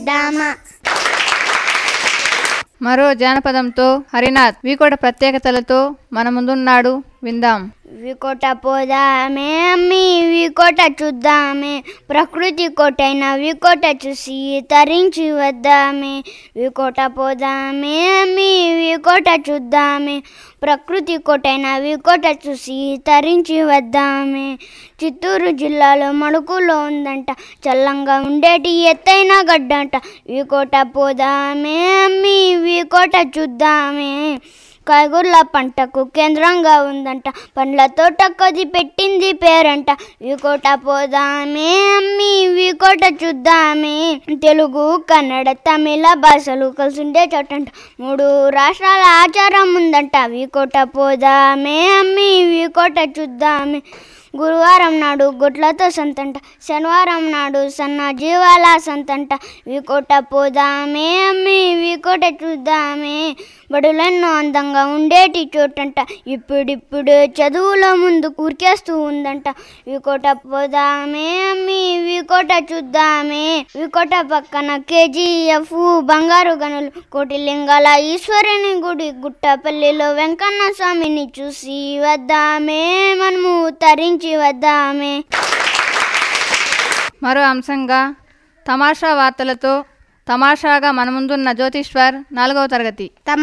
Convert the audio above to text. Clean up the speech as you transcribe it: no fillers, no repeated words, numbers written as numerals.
దామా. మరో జానపదంతో హరినాథ్ వీకోట ప్రత్యేకతలతో మన ముందున్నాడు, విందాం. వికోట పోదామే అమ్మి వికోట చూద్దామే, ప్రకృతి కోటైన వికోట చూసి తరించి వద్దామే. వికోట పోదామే అమ్మి వికోట చూద్దామే, ప్రకృతి కోటైన వికోట చూసి తరించి వద్దామే. చిత్తూరు జిల్లాలో మడుకులో ఉందంట చల్లంగా ఉండేటి ఎత్తైన గడ్డంట. వికోట పోదామే అమ్మి వికోట చూద్దామే, కాయగూరల పంటకు కేంద్రంగా ఉందంట, పండ్ల తోట కొది పెట్టింది పేరంట. వికోట పోదామే అమ్మి వికోట చూద్దామే, తెలుగు కన్నడ తమిళ భాషలు కలిసిండే చోటంట, 3 రాష్ట్రాల ఆచారం ఉందంట. వికోట పోదామే అమ్మి వికోట చూద్దామే, గురువారం నాడు గుడ్లతో సంతంట, శనివారం నాడు సన్న జీవాల సంతంట. వికోట పోదామే అమ్మి వికోట చూద్దామే, బడులెన్నో అందంగా ఉండేటి చోటంట, ఇప్పుడిప్పుడు చదువులో ముందు కూర్కేస్తూ ఉందంట. వికోట పోదామే అమ్మి వికోట చూద్దామే, వికోట పక్కన KGF బంగారు గనులు, కోటి లింగాల ఈశ్వరుని గుడి, గుట్టపల్లిలో వెంకన్న స్వామిని చూసి వద్దామే, మనము తరించి వద్దామే. మరో అంశంగా తమాషా వార్తలతో తమాషాగా మన ముందున్న జ్యోతిశ్వర్ 4వ తరగతి.